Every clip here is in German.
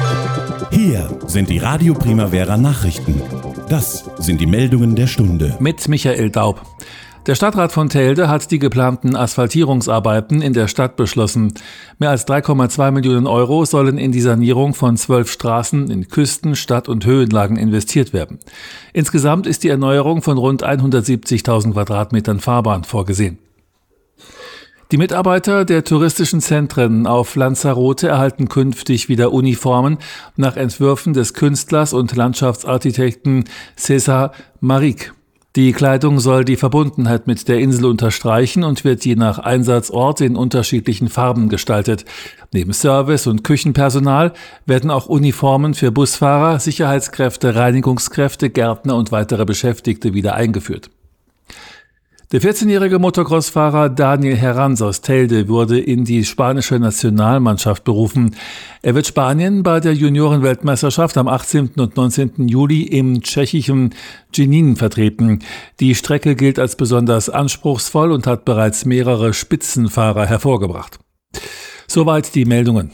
Hier sind die Radio Primavera Nachrichten. Das sind die Meldungen der Stunde. Mit Michael Daub. Der Stadtrat von Telde hat die geplanten Asphaltierungsarbeiten in der Stadt beschlossen. Mehr als 3,2 Millionen Euro sollen in die Sanierung von 12 Straßen in Küsten-, Stadt- und Höhenlagen investiert werden. Insgesamt ist die Erneuerung von rund 170.000 Quadratmetern Fahrbahn vorgesehen. Die Mitarbeiter der touristischen Zentren auf Lanzarote erhalten künftig wieder Uniformen nach Entwürfen des Künstlers und Landschaftsarchitekten César Maric. Die Kleidung soll die Verbundenheit mit der Insel unterstreichen und wird je nach Einsatzort in unterschiedlichen Farben gestaltet. Neben Service- und Küchenpersonal werden auch Uniformen für Busfahrer, Sicherheitskräfte, Reinigungskräfte, Gärtner und weitere Beschäftigte wieder eingeführt. Der 14-jährige Motocross-Fahrer Daniel Herranz aus Telde wurde in die spanische Nationalmannschaft berufen. Er wird Spanien bei der Juniorenweltmeisterschaft am 18. und 19. Juli im tschechischen Jičín vertreten. Die Strecke gilt als besonders anspruchsvoll und hat bereits mehrere Spitzenfahrer hervorgebracht. Soweit die Meldungen.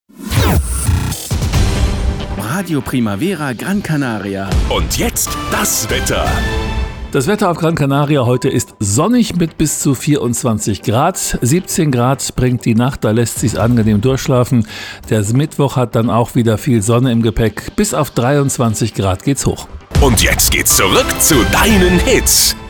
Radio Primavera Gran Canaria. Und jetzt das Wetter. Das Wetter auf Gran Canaria heute ist sonnig mit bis zu 24 Grad. 17 Grad bringt die Nacht, da lässt sich's angenehm durchschlafen. Der Mittwoch hat dann auch wieder viel Sonne im Gepäck. Bis auf 23 Grad geht's hoch. Und jetzt geht's zurück zu deinen Hits.